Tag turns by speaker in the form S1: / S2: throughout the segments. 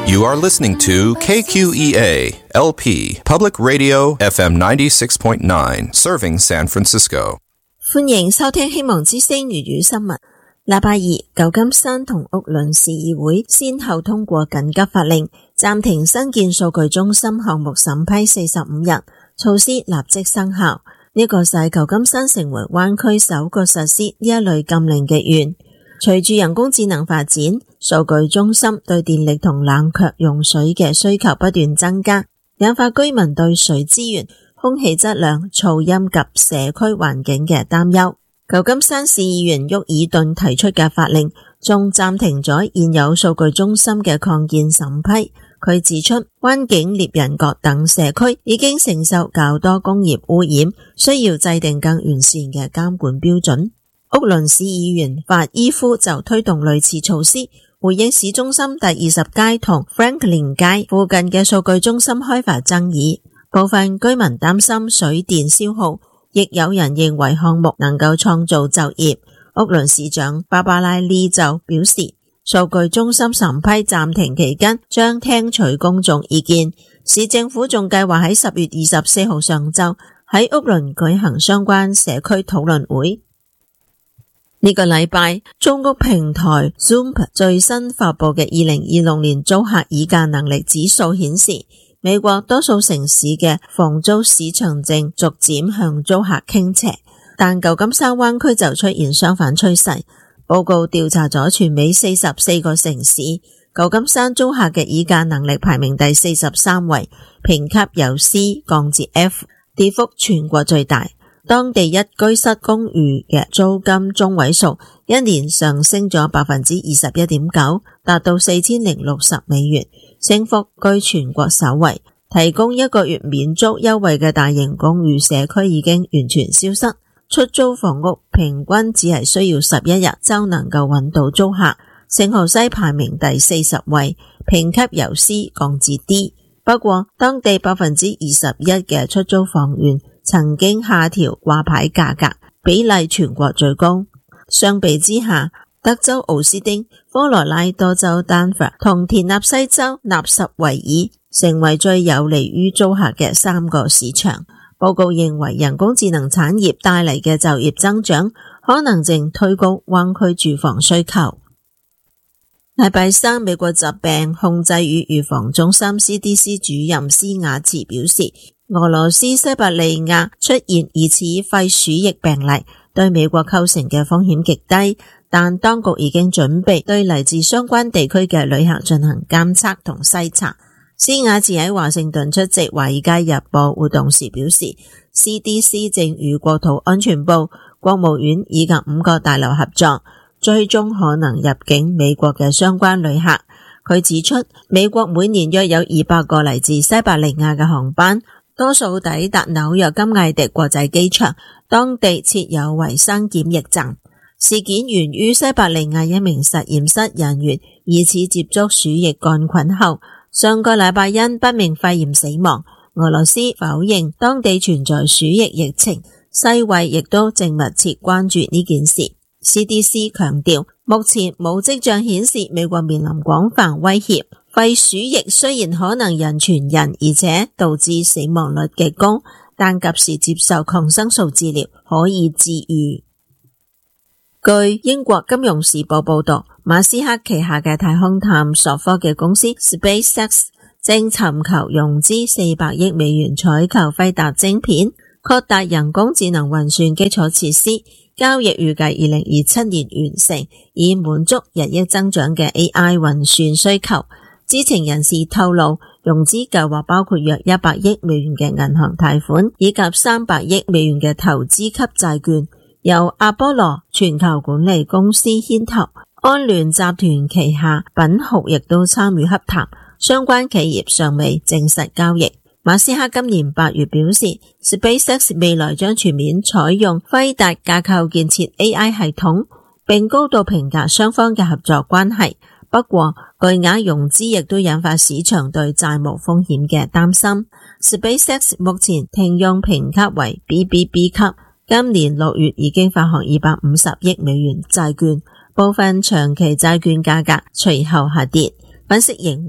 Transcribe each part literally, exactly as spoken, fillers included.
S1: You are listening to K Q E A L P Public Radio F M ninety-six point nine, serving San Francisco.
S2: 歡迎收聽希望之聲粵語新聞。禮拜二，舊金山同屋崙市議會先後通過緊急法令，暫停新建數據中心項目審批四十五日，措施立即生效。呢、這個使舊金山成為灣區首個實施呢一類禁令嘅縣。隨住人工智能發展，數據中心對電力同冷卻用水嘅需求不斷增加，引發居民對水資源、空氣質量、噪音及社區環境嘅擔憂。舊金山市議員沃爾頓提出嘅法令仲暫停咗現有數據中心嘅擴建審批。佢指出，灣景、獵人角等社區已經承受較多工業污染，需要制定更完善嘅監管標準。屋崙市議員法伊夫就推動類似措施，回應市中心第二十街同 Franklin 街附近嘅數據中心開發爭議。部分居民擔心水電消耗，亦有人認為項目能夠創造就業。屋崙市長芭芭拉利就表示，數據中心審批暫停期間將聽取公眾意見。市政府仲計劃喺十月二十四號上晝喺屋崙舉行相關社區討論會。呢個禮拜，租屋平台 Zoom 最新發佈嘅二零二六年租客議價能力指數顯示，美國多數城市嘅房租市場正逐漸向租客傾斜，但舊金山灣區就出現相反趨勢。報告調查咗全美四十四個城市，舊金山租客嘅議價能力排名第四十三位，評級由 C 降至 F， 跌幅全國最大。當地一居室公寓嘅租金中位數一年上升咗百分之二十一點九，達到四千零六十美元，升幅居全國首位。提供一個月免租優惠嘅大型公寓社區已經完全消失，出租房屋平均只係需要十一日就能夠揾到租客。聖荷西排名第四十位，評級由 C 降至 D。不過，當地百分之二十一嘅出租房源曾經下調掛牌價格，比例全國最高。相比之下，德州奧斯汀、科羅拉多州丹佛同田納西州納什維爾成為最有利於租客嘅三個市場。報告認為，人工智能產業帶嚟嘅就業增長可能正推高灣區住房需求。禮拜三，美國疾病控制與預防中心 C D C 主任斯瓦茨表示，俄羅斯西伯利亞出現疑似肺鼠疫病例，對美國構成嘅風險極低，但當局已經準備對嚟自相關地區嘅旅客進行監測同篩查。斯瓦茨喺華盛頓出席華爾街日報活動時表示， C D C 正與國土安全部、國務院以及五個大樓合作，追蹤可能入境美國嘅相關旅客。佢指出，美國每年約有二百個嚟自西伯利亞嘅航班，多數抵達紐約金艾迪國際機場，當地設有衛生檢疫站。事件源於西伯利亞一名實驗室人員疑似接觸鼠疫桿菌後，上個禮拜因不明肺炎死亡。俄羅斯否認當地存在鼠疫疫情，世衛亦都正密切關注呢件事。C D C 強調，目前冇跡象顯示美國面臨廣泛威脅。肺鼠疫雖然可能人傳人，而且導致死亡率極高，但及時接受抗生素治療可以治癒。據英國金融時報報道，馬斯克旗下嘅太空探索科技公司 SpaceX 正尋求融資四百億美元採購輝達晶片，擴大人工智能運算基礎設施。交易預計二零二七年完成，以滿足日益增長嘅 A I 運算需求。知情人士透露，融資計劃包括約一百億美元嘅銀行貸款，以及三百億美元嘅投資級債券，由阿波羅全球管理公司牽頭，安聯集團旗下品豪亦都參與洽談，相關企業尚未證實交易。馬斯克今年八月表示 ，SpaceX 未來將全面採用輝達架構建設 A I 系統，並高度評價雙方嘅合作關係。不過，巨額融資亦都引發市場對債務風險嘅擔心。SpaceX 目前停用評級為 B B B 級，今年六月已經發行二百五十億美元債券，部分長期債券價格隨後下跌。分析認為，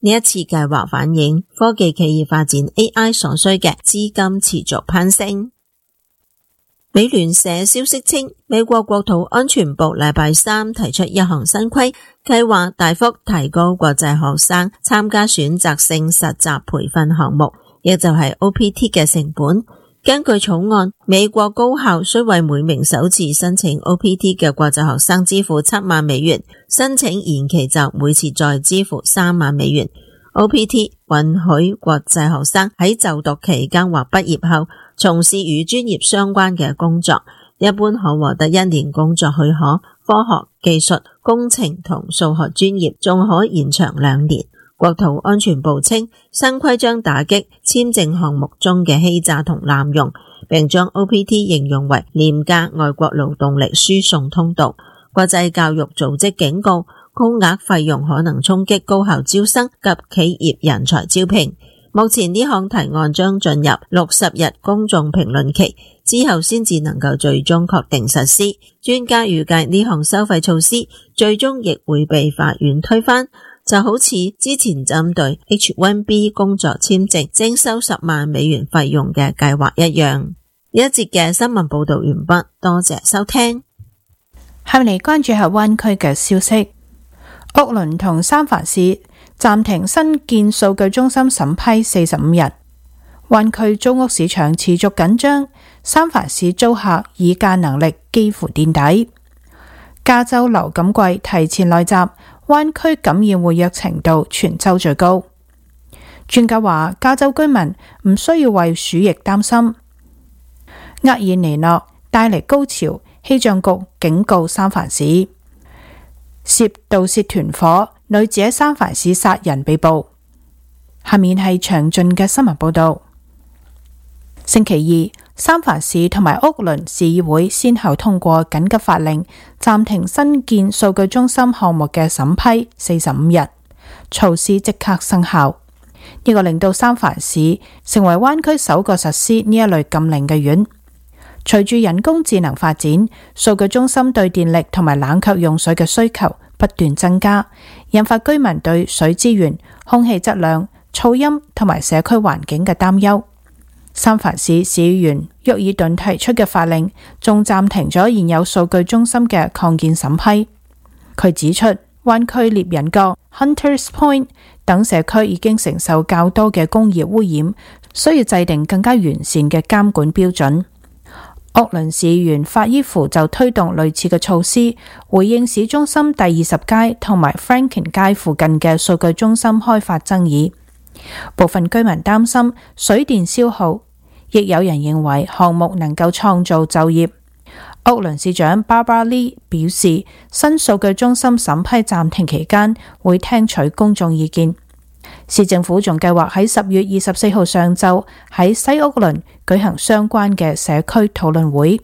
S2: 呢一次計劃反映科技企業發展 A I 所需嘅資金持續攀升。美聯社消息稱，美國國土安全部禮拜三提出一項新規，計劃大幅提高國際學生參加選擇性實習培訓項目，亦就係 O P T 嘅成本。根據草案，美國高校需為每名首次申請 O P T 嘅國際學生支付七萬美元，申請延期就每次再支付三萬美元。O P T 允許國際學生喺就讀期間或畢業後從事與專業相關嘅工作，一般可獲得一年工作許可，科學、技術、工程同數學專業仲可延長兩年。國土安全部稱，新規將打擊簽證項目中嘅欺詐同濫用，並將 O P T 形容為廉價外國勞動力輸送通道。國際教育組織警告，高額費用可能衝擊高校招生及企業人才招聘。目前呢項提案將進入六十日公眾評論期，之後先至能夠最終確定實施。專家預計呢項收費措施最終亦會被法院推翻，就好似之前針對 H 一 B 工作簽證徵收十萬美元費用嘅計劃一樣。呢一節嘅新聞報道完畢，多謝收聽。
S3: 下面嚟關注下灣區嘅消息。奧倫同三藩市暫停新建數據中心審批四十五日，灣區租屋市場持續緊張，三藩市租客議價能力幾乎墊底。加州流感季提前來襲，灣區感染活躍程度全州最高。專家話，加州居民唔需要為鼠疫擔心。厄爾尼諾帶嚟高潮，氣象局警告三藩市。涉盜竊團伙，女子喺三藩市殺人被捕。下面係詳盡嘅新聞報道。星期二，三藩市同埋屋崙市議會先後通過緊急法令，暫停新建數據中心項目嘅審批四十五日，措施即刻生效。呢、這個令到三藩市成為灣區首個實施呢一類禁令嘅縣。隨住人工智能發展，數據中心對電力同埋冷卻用水嘅需求不斷增加，引發居民對水資源、空氣質量、噪音同埋社區環境嘅擔憂。三藩市市議員沃爾頓提出嘅法令仲暫停咗現有數據中心嘅擴建審批。佢指出，灣區獵人角、Hunters Point 等社區已經承受較多嘅工業污染，需要制定更加完善嘅監管標準。奧倫市議員法伊芙就推動類似嘅措施，回應市中心第二十街同埋 Franklin 街附近嘅數據中心開發爭議。部分居民擔心水電消耗，亦有人認為項目能夠創造就業。奧倫市長 Barbara Lee 表示，新數據中心審批暫停期間會聽取公眾意見。市政府仲計劃喺十月二十四號上晝喺西屋崙舉行相關嘅社區討論會。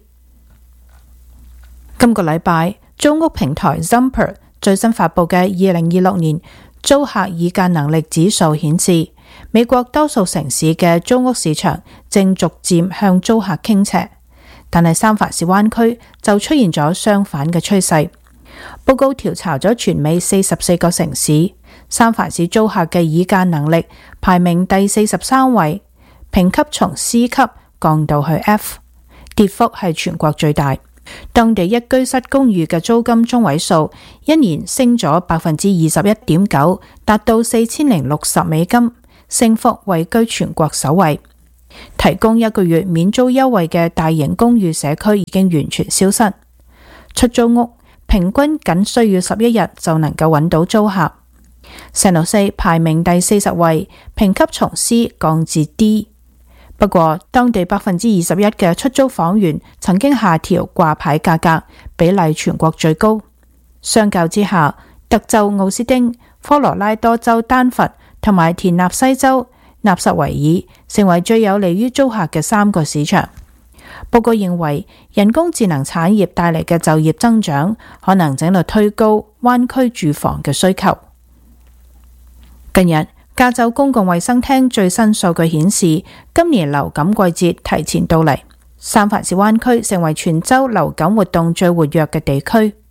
S3: 今個禮拜，租屋平台 Zumper 最新發佈嘅二零二六年租客議價能力指數顯示，美國多數城市嘅租屋市場正逐漸向租客傾斜，但係三藩市灣區就出現咗相反嘅趨勢。報告調查咗全美四十四個城市，三藩市租客嘅議價能力排名第四十三位，評級從 C 級降到去 F， 跌幅係全國最大。當地一居室公寓嘅租金中位數一年升咗百分之二十一點九，達到四千零六十美金，升幅位居全國首位。提供一個月免租優惠嘅大型公寓社區已經完全消失，出租屋平均僅需要十一日就能夠揾到租客。聖路西排名第四十位，評級從 C 降至 D。不過，當地百分之二十一嘅出租房源曾經下調掛牌價格，比例全國最高。相較之下，德州奧斯丁、科羅拉多州丹佛同埋田納西州納什維爾成為最有利於租客嘅三個市場。報告認為，人工智能產業帶嚟嘅就業增長，可能正喺度推高灣區住房嘅需求。近日，加州公共衛生廳最新數據顯示，今年流感季節提前到嚟，三藩市灣區成為全州流感活動最活躍嘅地區。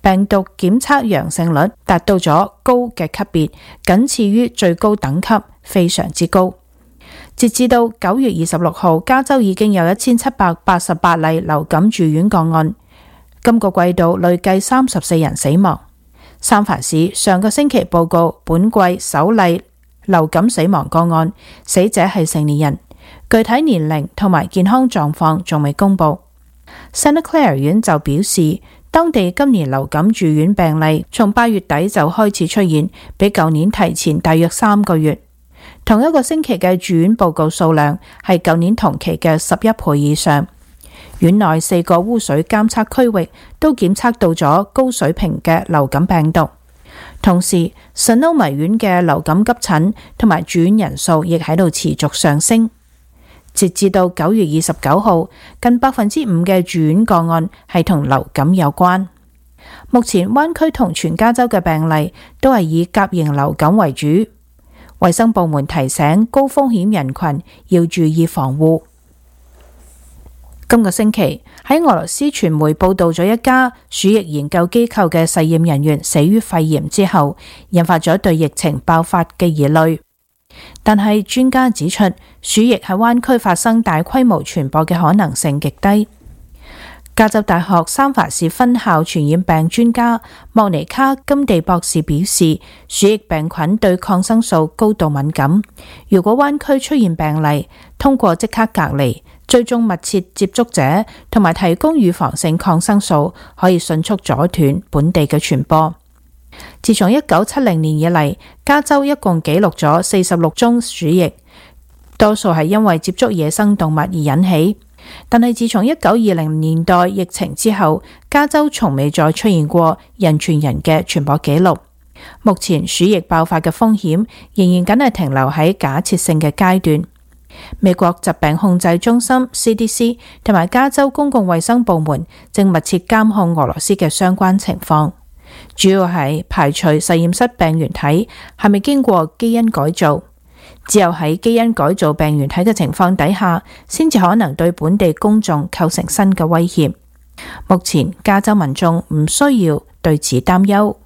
S3: 病毒檢測陽性率達到咗高嘅級別，僅次於最高等級，非常之高。截至到九月二十六號，加州已經有一千七百八十八例流感住院個案，今個季度累計三十四人死亡。三藩市上個星期報告本季首例流感死亡個案，死者係成年人，具體年齡同埋健康狀況仲未公布。Santa Clara 縣就表示，當地今年流感住院病例從八月底就開始出現，比舊年提前大約三個月。同一個星期嘅住院報告數量係舊年同期嘅十一倍以上。院內四個污水監測區域都檢測到咗高水平嘅流感病毒。同時 Sonoma 縣嘅流感急診同埋住院人數亦喺度持續上升。截至到九月二十九號，近百分之五嘅住院個案係同流感有關。目前灣區同全加州嘅病例都係以甲型流感為主。衛生部門提醒高風險人群要注意防護。今個星期喺俄羅斯傳媒報道咗一家鼠疫研究機構嘅實驗人員死於肺炎之後，引發咗對疫情爆發嘅疑慮。但係專家指出，鼠疫喺灣區發生大規模傳播嘅可能性極低。加州大學三藩市分校傳染病專家莫尼卡金地博士表示，鼠疫病菌對抗生素高度敏感。如果灣區出現病例，通過即刻隔離、追蹤密切接觸者同埋提供預防性抗生素，可以迅速阻斷本地嘅傳播。自從一九七零年以嚟，加州一共記錄咗四十六宗鼠疫，多數係因為接觸野生動物而引起。但係自從一九二零年代疫情之後，加州從未再出現過人傳人嘅傳播記錄。目前鼠疫爆發嘅風險仍然僅係停留喺假設性嘅階段。美國疾病控制中心 C D C 同埋加州公共衛生部門正密切監控俄羅斯嘅相關情況，主要係排除實驗室病原體係咪經過基因改造。只有喺基因改造病原體嘅情況底下，先至可能對本地公眾構成新嘅威脅。目前加州民眾唔需要對此擔憂。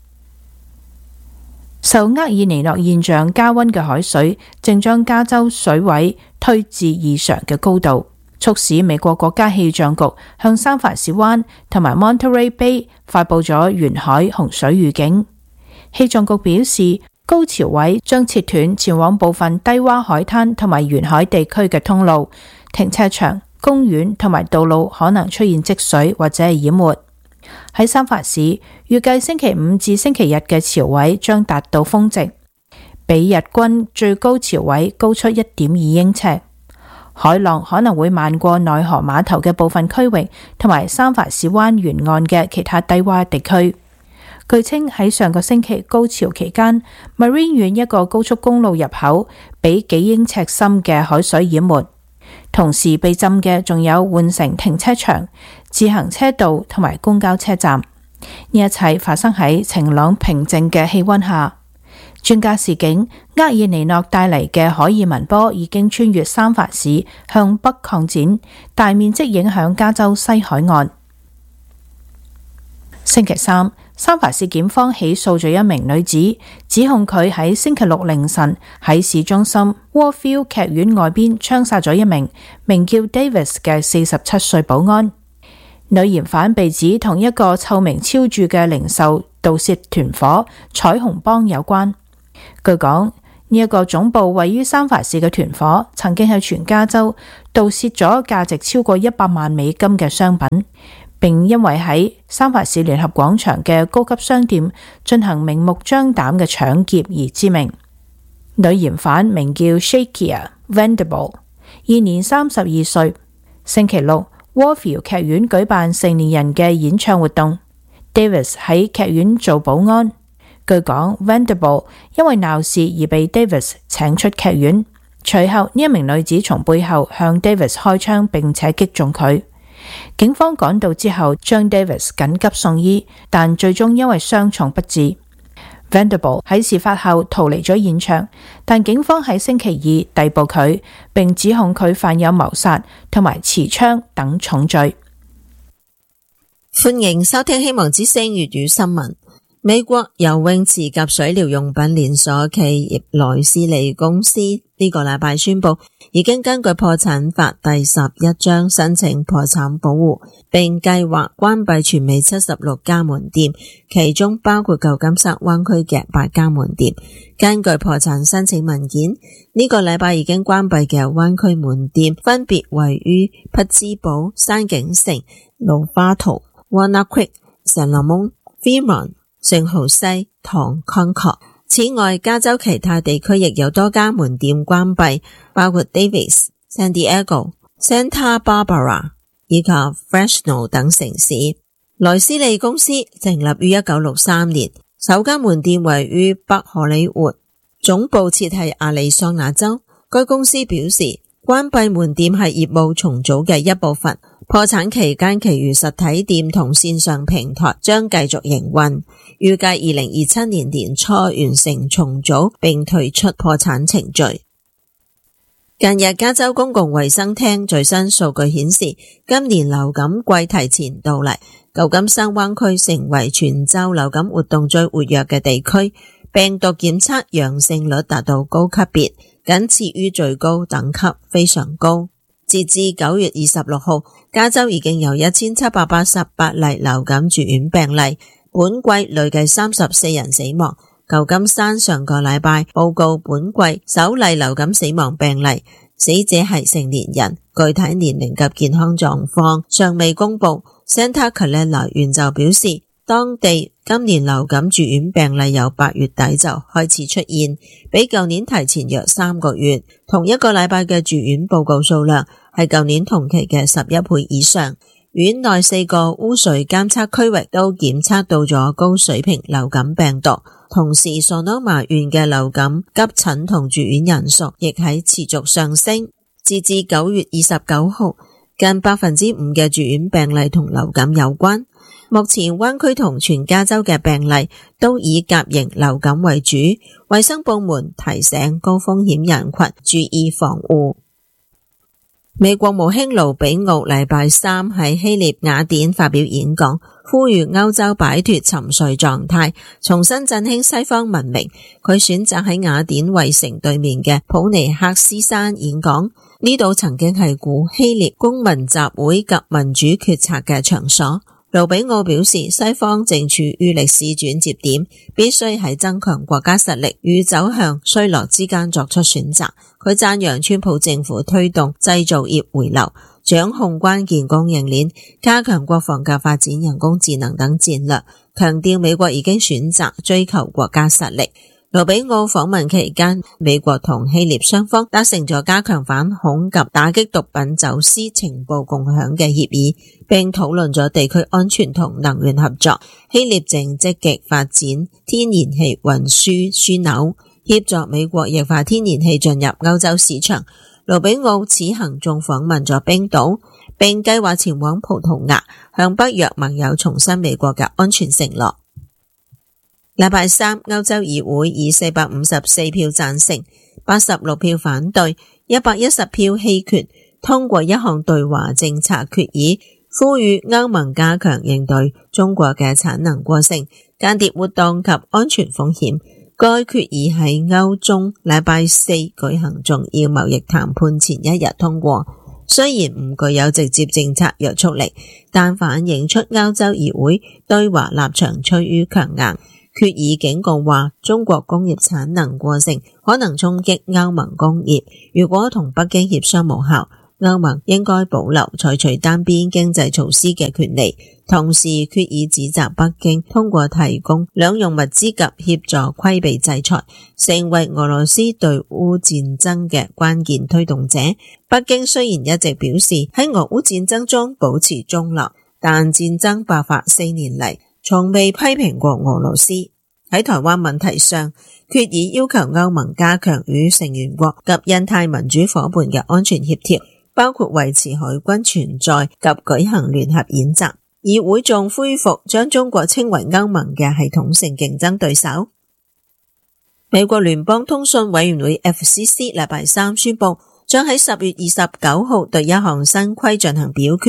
S3: 受厄爾尼諾現象加溫嘅海水正將加州水位推至異常嘅高度，促使美國國家氣象局向三藩市灣同埋 Monterey Bay 發佈咗沿海洪水預警。氣象局表示，高潮位將切斷前往部分低洼海灘同埋沿海地區嘅通路，停車場、公園同埋道路可能出現積水或者係淹沒。喺三藩市，預計星期五至星期日嘅潮位將達到峰值，比日均最高潮位高出一點二英尺。海浪可能會漫過內河碼頭嘅部分區域，同埋三藩市灣沿岸嘅其他低洼地區。據稱喺上個星期高潮期間 ，Marine 縣一個高速公路入口被幾英尺深嘅海水淹沒，同時被浸嘅仲有換乘停車場、自行車道同埋公交車站。呢一切發生喺晴朗平靜嘅氣溫下。專家示警，厄爾尼諾帶嚟嘅海爾文波已經穿越三藩市向北擴展，大面積影響加州西海岸。星期三，三藩市檢方起訴咗一名女子，指控佢喺星期六凌晨喺市中心 Warfield 劇院外邊槍殺咗一名名叫 Davis 嘅四十七歲保安。女嫌犯被指同一個臭名昭著嘅零售盜竊團伙彩虹幫有關。據講，呢一個總部位於三藩市嘅團伙曾經喺全加州盜竊咗價值超過一百萬美金嘅商品，並因為喺三藩市聯合廣場嘅高級商店進行明目張膽嘅搶劫而知名。女嫌犯名叫 Shakia Vendible， 現年三十二歲。星期六 Warfield 劇院舉辦成年人嘅演唱活動， Davis 喺劇院做保安。據講 Vendible 因為鬧事而被 Davis 請出劇院，隨後呢一名女子從背後向 Davis 開槍並且擊中佢。警方趕到之後將 Davis 緊急送醫，但最終因為傷重不治。Vendible 喺事發後逃離咗現場，但警方喺星期二逮捕佢，並指控佢犯有謀殺同埋持槍等重罪。
S2: 歡迎收聽希望之聲粵語新聞。美國游泳池及水療用品連鎖企業萊斯利公司呢個禮拜宣布，已經根據破產法第十一章申請破產保護，並計劃關閉全美七十六家門店，其中包括舊金山灣區嘅八家門店。根據破產申請文件，呢、這個禮拜已經關閉嘅灣區門店分別位於匹茲堡、山景城、盧花圖、Walnut Creek、聖洛蒙、Fremont、聖荷西、唐、Concord。此外，加州其他地區亦有多家門店關閉，包括 Davis、San Diego、Santa Barbara 以及 Fresno 等城市。萊斯利公司成立於一九六三年，首間門店位於北荷里活，總部設喺亞利桑那州。該公司表示，關閉門店係業務重組嘅一部分。破產期間，其餘實體店同線上平台將繼續營運，預計二零二七年年初完成重組並退出破產程序。近日，加州公共衛生廳最新數據顯示，今年流感季提前到嚟，舊金山灣區成為全州流感活動最活躍嘅地區，病毒檢測陽性率達到高級別，僅次於最高等級，非常高。截至九月二十六號，加州已經有一千七百八十八例流感住院病例，本季累計三十四人死亡。舊金山上個禮拜報告本季首例流感死亡病例，死者係成年人，具體年齡及健康狀況尚未公布。Santa Clara 縣就表示，當地今年流感住院病例由八月底就開始出現，比舊年提前約三個月。同一個禮拜嘅住院報告數量係舊年同期嘅十一倍以上。院內四個污水監測區域都檢測到咗高水平流感病毒，同時 Sonoma 縣嘅流感急診同住院人數亦喺持續上升。截至九月二十九號，近百分之五嘅住院病例同流感有關。目前灣區同全加州嘅病例都以甲型流感為主，衛生部門提醒高風險人群注意防護。美國務卿盧比奧禮拜三喺希臘雅典發表演講，呼籲歐洲擺脫沉睡狀態，重新振興西方文明。佢選擇喺雅典衛城對面嘅普尼克斯山演講，呢度曾經係古希臘公民集會及民主決策嘅場所。盧比奧表示，西方正處於歷史轉折點，必須喺增強國家實力與走向衰落之間作出選擇。佢讚揚川普政府推動製造業回流，掌控關鍵供應鏈，加強國防及發展人工智能等戰略，強調美國已經選擇追求國家實力。盧比奧訪問期間，美國同希臘雙方達成咗加強反恐及打擊毒品走私情報共享嘅協議，並討論咗地區安全同能源合作。希臘正積極發展天然氣運輸樞紐，協助美國液化天然氣進入歐洲市場。盧比奧此行仲訪問咗冰島，並計劃前往葡萄牙，向北約盟友重申美國嘅安全承諾。禮拜三，歐洲議會以四百五十四票贊成、八十六票反對、一百一十票棄權通過一項對華政策決議，呼籲歐盟加強應對中國嘅產能過剩、間諜活動及安全風險。該決議喺歐中禮拜四舉行重要貿易談判前一日通過，雖然唔具有直接政策約束力，但反映出歐洲議會對華立場趨於強硬。決議警告話，中國工業產能過剩可能衝擊歐盟工業，如果同北京協商無效，歐盟應該保留採取單邊經濟措施嘅權利。同時，決議指責北京通過提供兩用物資及協助規避制裁，成為俄羅斯對烏戰爭嘅關鍵推動者。北京雖然一直表示喺俄烏戰爭中保持中立，但戰爭爆發四年嚟，從未批評過俄羅斯。喺台灣問題上，決議要求歐盟加強與成員國及印太民主夥伴嘅安全協調，包括維持海軍存在及舉行聯合演習。議會仲恢復將中國稱為歐盟嘅系統性競爭對手。美國聯邦通訊委員會 F C C 禮拜三宣布，將喺十月二十九號對一項新規進行表決。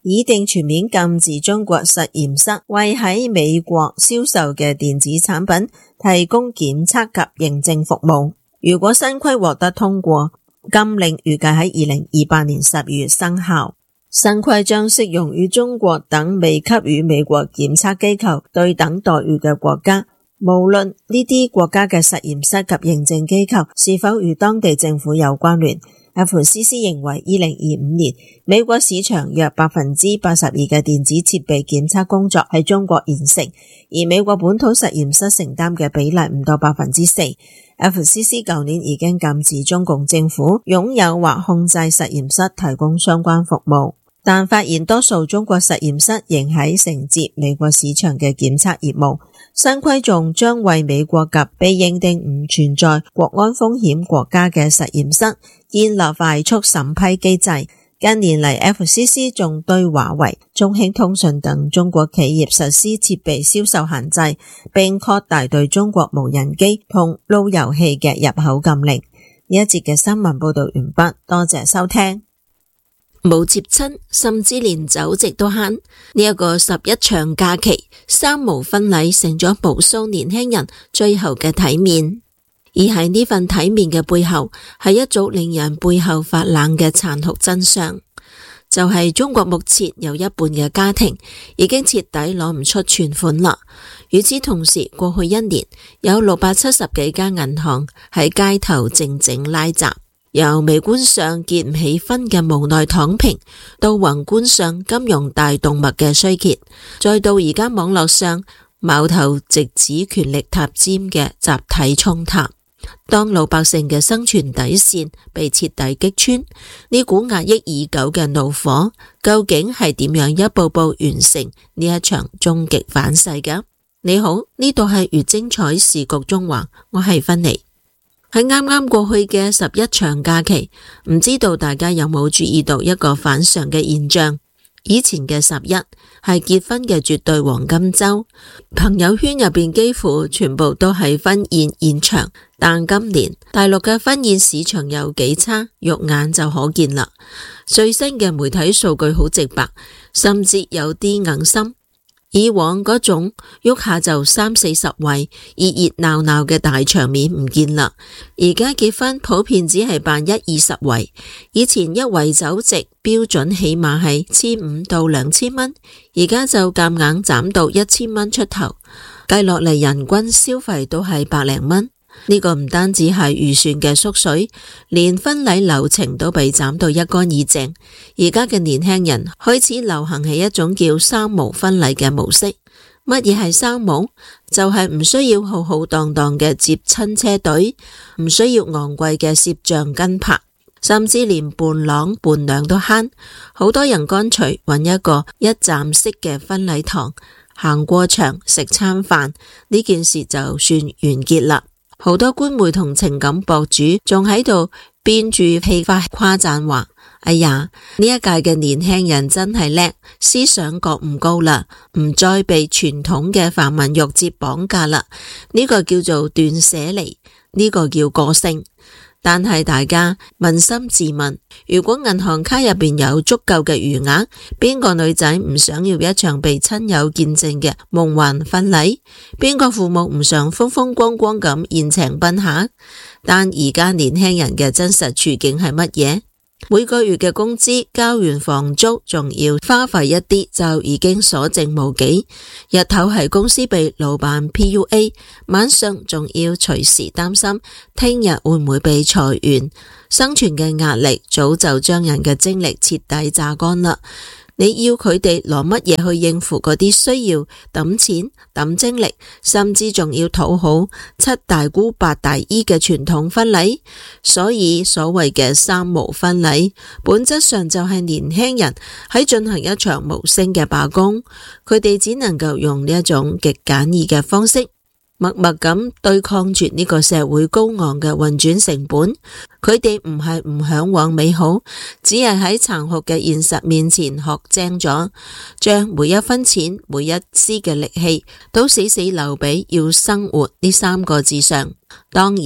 S2: 擬定全面禁止中國實驗室為喺美國銷售嘅電子產品提供檢測及認證服務。如果新規獲得通過，禁令預計喺二零二八年十月生效。新規將適用於中國等未給予美國檢測機構對等待遇嘅國家，無論呢啲國家嘅實驗室及認證機構是否與當地政府有關聯。F C C 認為二零二五年美國市場約百分之八十二嘅電子設備檢測工作喺中國完成，而美國本土實驗室承擔嘅比例唔到百分之四。F C C 舊年已經禁止中共政府擁有或控制實驗室提供相關服務，但發現多數中國實驗室仍喺承接美國市場嘅檢測業務。新規仲將為美國及被認定唔存在國安風險國家嘅實驗室建立快速審批機制。近年嚟 F C C 仲對華為、中興通訊等中國企業實施設備銷售限制，並擴大對中國無人機同路由器嘅入口禁令。呢一節嘅新聞報道完畢，多謝收聽。
S4: 冇接親，甚至連酒席都慳。呢一個十一長假期，三無婚禮成咗無數年輕人最後嘅體面。而喺呢份體面嘅背後，係一組令人背後發冷嘅殘酷真相，就係中國目前有一半嘅家庭已經徹底攞唔出存款啦。與此同時，過去一年有六百七十幾間銀行喺街頭靜靜拉閘。由微觀上結唔起婚嘅無奈躺平，到宏觀上金融大動脈嘅衰竭，再到而家網絡上矛頭直指權力塔尖嘅集體衝塔。當老百姓嘅生存底線被徹底擊穿，呢股壓抑已久嘅怒火究竟係點樣一步步完成呢一場終極反噬㗎？你好，呢度係越精彩時局中華，我係芬妮。喺啱啱過去嘅十一長假期，唔知道大家有冇注意到一個反常嘅現象？以前嘅十一係結婚嘅絕對黃金周，朋友圈入邊幾乎全部都係婚宴現場。但今年大陸嘅婚宴市場有幾差，肉眼就可見啦。最新嘅媒體數據好直白，甚至有啲硬心。以往嗰種喐下就三四十圍熱熱鬧鬧嘅大場面唔見啦，而家結婚普遍只係辦一二十圍，以前一圍酒席標準起碼係千五到兩千蚊，而家就夾硬斬到一千蚊出頭，計落嚟人均消費都係百零蚊。呢個唔單止係預算嘅縮水，連婚禮流程都被斬到一乾二淨。而家嘅年輕人開始流行起一種叫三無婚禮嘅模式。乜嘢係三無？就係唔需要浩浩蕩蕩嘅接親車隊，唔需要昂貴嘅攝像跟拍，甚至連伴郎伴娘都慳。好多人乾脆揾一個一站式嘅婚禮堂，行過場食餐飯，呢件事就算完結啦。好多官媒同情感博主仲喺度編住戲法誇讚話：哎呀，呢一屆嘅年輕人真係叻，思想覺悟高啦，唔再被傳統嘅繁文縟節綁架啦。呢個叫做斷捨離，呢個叫個性。但係大家捫心自問，如果銀行卡入邊有足夠嘅餘額，邊個女仔唔想要一場被親友見證嘅夢幻婚禮？邊個父母唔想風風光光咁宴請賓客？但而家年輕人嘅真實處境係乜嘢？每個月嘅工資交完房租，仲要花費一啲就已經所剩無幾。日頭喺公司被老闆 P U A， 晚上仲要隨時擔心聽日會唔會被裁員。生存嘅壓力早就將人嘅精力徹底榨乾啦。你要佢哋攞乜嘢去應付嗰啲需要抌錢抌精力，甚至仲要討好七大姑八大姨嘅傳統婚禮？所以所謂嘅三無婚禮，本質上就係年輕人喺進行一場無聲嘅罷工，佢哋只能夠用呢一種極簡易嘅方式，默默咁對抗住呢個社會高昂嘅運轉成本。佢哋唔係唔向往美好，只係喺殘酷嘅現實面前學精咗，將每一分錢每一絲嘅力氣都死死留俾要生活呢三個字上。當然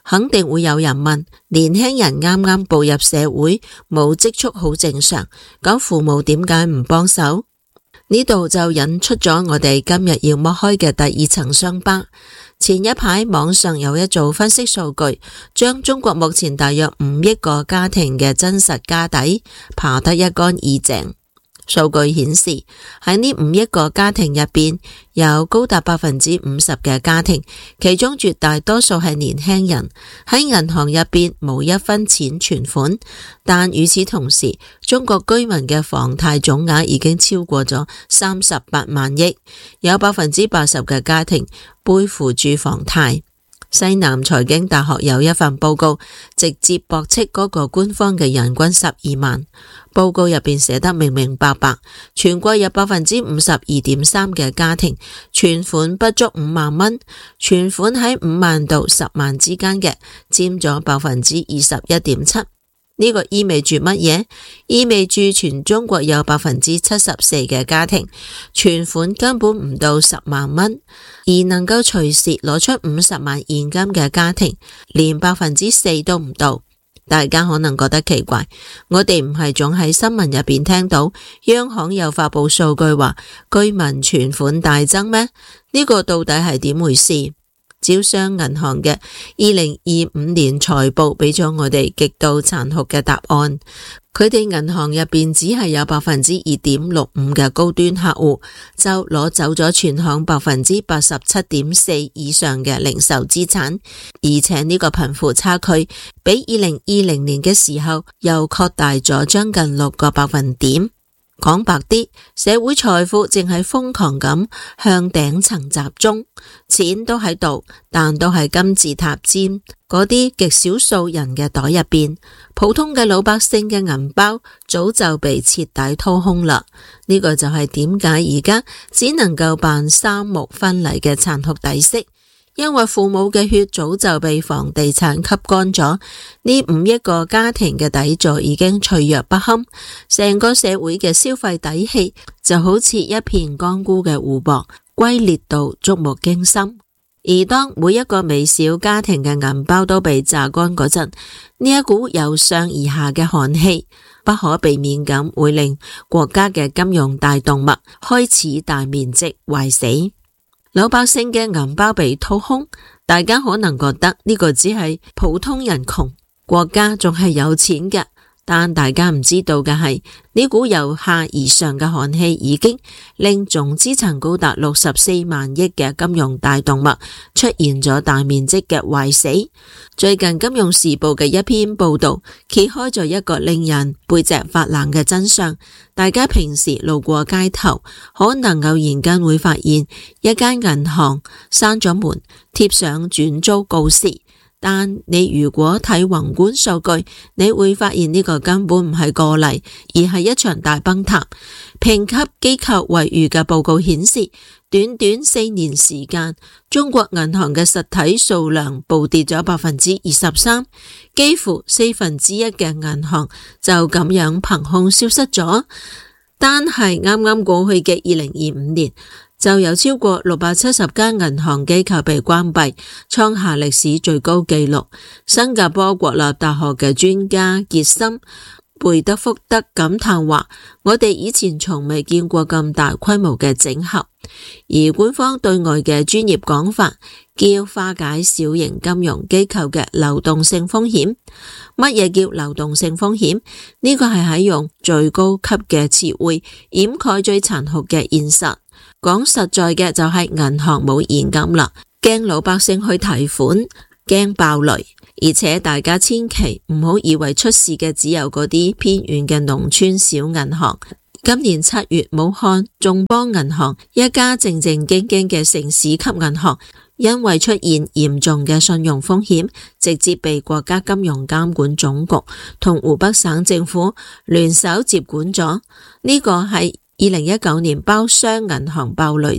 S4: 肯定會有人問，年輕人啱啱步入社會，冇積蓄好正常，咁父母點解唔幫手？呢度就引出咗我哋今日要剝開嘅第二層傷疤。前一排網上有一組分析數據，將中國目前大約五億個家庭嘅真實家底扒得一乾二淨。數據顯示，喺呢五億個家庭入邊，有高達百分之五十嘅家庭，其中絕大多數係年輕人，喺銀行入邊冇一分錢存款。但與此同時，中國居民嘅房貸總額已經超過咗三十八萬億，有百分之八十嘅家庭背負住房貸。西南財經大學有一份報告，直接駁斥嗰個官方嘅人均十二萬。報告入邊寫得明明白白，全國有百分之五十二點三嘅家庭存款不足五萬蚊，存款喺五萬到十萬之間嘅佔咗百分之二十一點七。呢個意味住乜嘢？意味住全中國有百分之七十四嘅家庭存款根本唔到十萬蚊，而能夠隨時攞出五十萬現金嘅家庭連百分之四都唔到。大家可能覺得奇怪，我哋唔係總喺新聞入邊聽到央行又發佈數據話居民存款大增咩？呢個到底係點回事？招商銀行嘅二零二五年財報俾咗我哋極度殘酷嘅答案，佢哋銀行入邊只係有百分之二點六五嘅高端客戶，就攞走咗全行百分之八十七點四以上嘅零售資產，而且呢個貧富差距比二零二零年嘅時候又擴大咗將近六個百分點。講白啲，社會財富正係瘋狂咁向頂層集中，錢都喺度，但都係金字塔尖嗰啲極少數人嘅袋入邊，普通嘅老百姓嘅銀包早就被徹底掏空啦。呢個就係點解而家只能夠辦三木婚禮嘅殘酷底色。因為父母嘅血早就被房地產吸乾咗，呢五億個家庭嘅底座已經脆弱不堪，成個社會嘅消費底氣就好似一片乾枯嘅湖泊，龜裂到觸目驚心。而當每一個微小家庭嘅銀包都被榨乾嗰陣，呢一股由上而下嘅寒氣，不可避免咁會令國家嘅金融大動脈開始大面積壞死。老百姓嘅銀包被掏空，大家可能覺得呢個只係普通人窮，國家仲係有錢嘅。但大家唔知道嘅係，呢股由下而上嘅寒氣已經令總資產高達六十四萬億嘅金融大動脈出現咗大面積嘅壞死。最近《金融時報》嘅一篇報道揭開咗一個令人背脊發冷嘅真相。大家平時路過街頭，可能偶然間會發現一間銀行閂咗門，貼上轉租告示。但你如果睇宏觀數據，你會發現呢個根本唔係個例，而係一場大崩塌。評級機構惠譽嘅報告顯示，短短四年時間，中國銀行嘅實體數量暴跌咗百分之二十三，幾乎四分之一嘅銀行就咁樣憑空消失咗。單係啱啱過去嘅二零二五年，就有超過六百七十間銀行機構被關閉，創下歷史最高紀錄。新加坡國立大學嘅專家傑森貝德福德感嘆話：我哋以前從未見過咁大規模嘅整合。而官方對外嘅專業講法叫化解小型金融機構嘅流動性風險。乜嘢叫流動性風險？呢個係喺用最高級嘅詞彙掩蓋最殘酷嘅現實。講實在嘅就係銀行冇現金啦，驚老百姓去提款，驚爆雷。而且大家千祈唔好以為出事嘅只有嗰啲偏遠嘅農村小銀行。今年七月，武漢眾邦銀行一家正正經經嘅城市級銀行，因為出現嚴重嘅信用風險，直接被國家金融監管總局同湖北省政府聯手接管咗。呢個係二零一九年包商銀行爆雷